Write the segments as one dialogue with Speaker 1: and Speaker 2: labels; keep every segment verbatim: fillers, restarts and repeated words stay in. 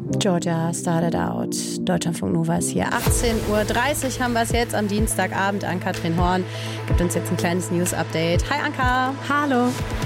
Speaker 1: Georgia started out. Deutschlandfunk Nova ist hier. achtzehn Uhr dreißig haben wir es jetzt am Dienstagabend. Ann-Kathrin Horn gibt uns jetzt ein kleines News-Update. Hi Anka.
Speaker 2: Hallo.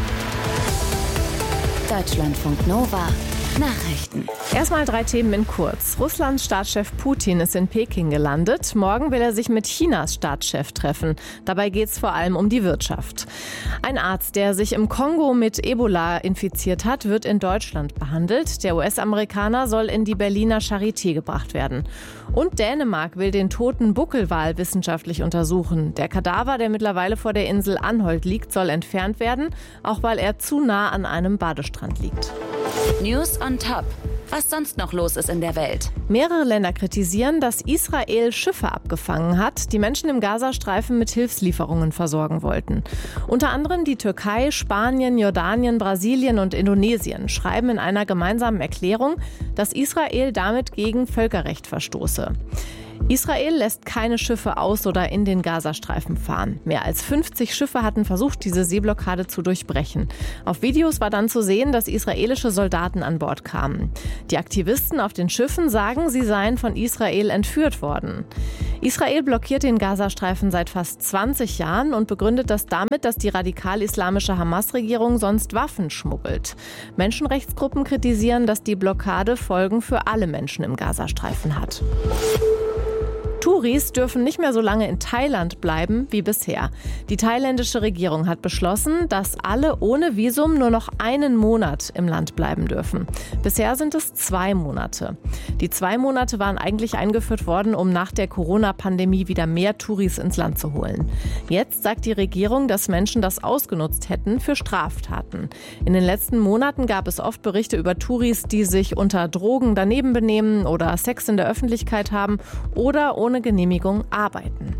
Speaker 3: Deutschlandfunk Nova. Nachrichten.
Speaker 2: Erstmal drei Themen in kurz. Russlands Staatschef Putin ist in Peking gelandet. Morgen will er sich mit Chinas Staatschef treffen. Dabei geht es vor allem um die Wirtschaft. Ein Arzt, der sich im Kongo mit Ebola infiziert hat, wird in Deutschland behandelt. Der U S-Amerikaner soll in die Berliner Charité gebracht werden. Und Dänemark will den toten Buckelwal wissenschaftlich untersuchen. Der Kadaver, der mittlerweile vor der Insel Anholt liegt, soll entfernt werden, auch weil er zu nah an einem Badestrand liegt.
Speaker 3: News on top. Was sonst noch los ist in der Welt.
Speaker 2: Mehrere Länder kritisieren, dass Israel Schiffe abgefangen hat, die Menschen im Gazastreifen mit Hilfslieferungen versorgen wollten. Unter anderem die Türkei, Spanien, Jordanien, Brasilien und Indonesien schreiben in einer gemeinsamen Erklärung, dass Israel damit gegen Völkerrecht verstoße. Israel lässt keine Schiffe aus oder in den Gazastreifen fahren. Mehr als fünfzig Schiffe hatten versucht, diese Seeblockade zu durchbrechen. Auf Videos war dann zu sehen, dass israelische Soldaten an Bord kamen. Die Aktivisten auf den Schiffen sagen, sie seien von Israel entführt worden. Israel blockiert den Gazastreifen seit fast zwanzig Jahren und begründet das damit, dass die radikal-islamische Hamas-Regierung sonst Waffen schmuggelt. Menschenrechtsgruppen kritisieren, dass die Blockade Folgen für alle Menschen im Gazastreifen hat. Touris dürfen nicht mehr so lange in Thailand bleiben wie bisher. Die thailändische Regierung hat beschlossen, dass alle ohne Visum nur noch einen Monat im Land bleiben dürfen. Bisher sind es zwei Monate. Die zwei Monate waren eigentlich eingeführt worden, um nach der Corona-Pandemie wieder mehr Touris ins Land zu holen. Jetzt sagt die Regierung, dass Menschen das ausgenutzt hätten für Straftaten. In den letzten Monaten gab es oft Berichte über Touris, die sich unter Drogen daneben benehmen oder Sex in der Öffentlichkeit haben oder ohne Genehmigung arbeiten.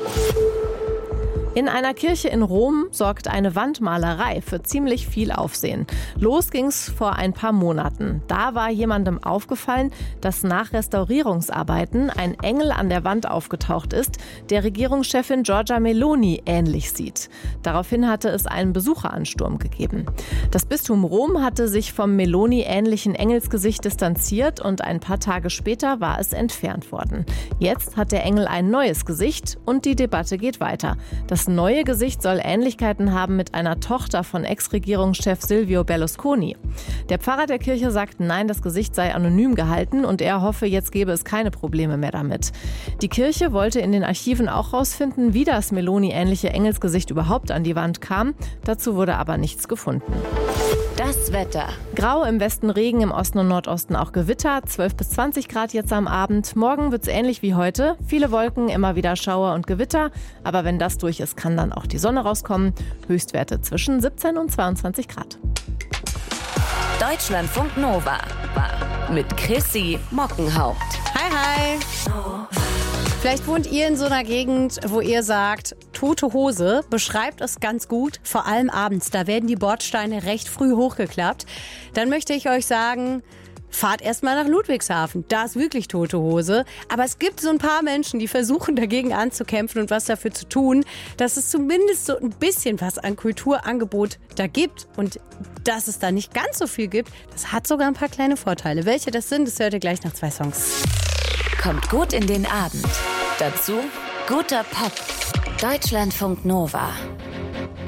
Speaker 2: In einer Kirche in Rom sorgt eine Wandmalerei für ziemlich viel Aufsehen. Los ging's vor ein paar Monaten. Da war jemandem aufgefallen, dass nach Restaurierungsarbeiten ein Engel an der Wand aufgetaucht ist, der Regierungschefin Giorgia Meloni ähnlich sieht. Daraufhin hatte es einen Besucheransturm gegeben. Das Bistum Rom hatte sich vom Meloni-ähnlichen Engelsgesicht distanziert und ein paar Tage später war es entfernt worden. Jetzt hat der Engel ein neues Gesicht und die Debatte geht weiter. Das neue Gesicht soll Ähnlichkeiten haben mit einer Tochter von Ex-Regierungschef Silvio Berlusconi. Der Pfarrer der Kirche sagt, nein, das Gesicht sei anonym gehalten und er hoffe, jetzt gäbe es keine Probleme mehr damit. Die Kirche wollte in den Archiven auch rausfinden, wie das Meloni-ähnliche Engelsgesicht überhaupt an die Wand kam. Dazu wurde aber nichts gefunden.
Speaker 3: Das Wetter.
Speaker 2: Grau im Westen, Regen, im Osten und Nordosten auch Gewitter. zwölf bis zwanzig Grad jetzt am Abend. Morgen wird es ähnlich wie heute. Viele Wolken, immer wieder Schauer und Gewitter. Aber wenn das durch ist, kann dann auch die Sonne rauskommen. Höchstwerte zwischen siebzehn und zweiundzwanzig Grad.
Speaker 3: Deutschlandfunk Nova. Mit Chrissy Mockenhaupt.
Speaker 1: Hi, hi. Vielleicht wohnt ihr in so einer Gegend, wo ihr sagt, tote Hose, beschreibt es ganz gut, vor allem abends. Da werden die Bordsteine recht früh hochgeklappt. Dann möchte ich euch sagen, fahrt erstmal nach Ludwigshafen. Da ist wirklich tote Hose. Aber es gibt so ein paar Menschen, die versuchen dagegen anzukämpfen und was dafür zu tun, dass es zumindest so ein bisschen was an Kulturangebot da gibt. Und dass es da nicht ganz so viel gibt, das hat sogar ein paar kleine Vorteile. Welche das sind, das hört ihr gleich nach zwei Songs.
Speaker 3: Kommt gut in den Abend. Dazu guter Pop. Deutschlandfunk Nova.